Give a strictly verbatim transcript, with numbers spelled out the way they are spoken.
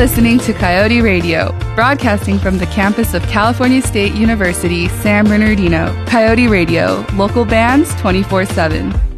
listening to Coyote Radio, broadcasting from the campus of California State University, San Bernardino. Coyote Radio, local bands twenty-four seven.